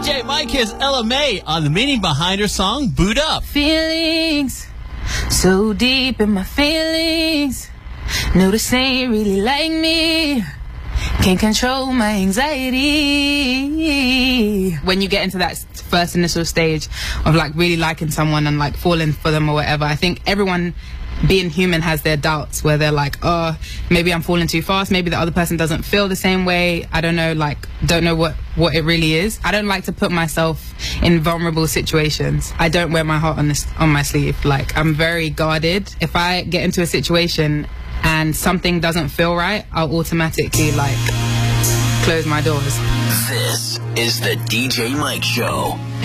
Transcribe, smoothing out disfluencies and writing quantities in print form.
DJ Mike has Ella May on the meaning behind her song, Boot Up. Feelings so deep in my feelings. No, this ain't really like me. Can't control my anxiety. When you get into that first initial stage of like really liking someone and like falling for them or whatever, I think everyone being human has their doubts where they're like, oh, maybe I'm falling too fast, maybe the other person doesn't feel the same way, I don't know, like, don't know what it really is. I don't like to put myself in vulnerable situations. I don't wear my heart on my sleeve. Like, I'm very guarded. If I get into a situation and something doesn't feel right, I'll automatically like close my doors. This is the DJ Mike Show.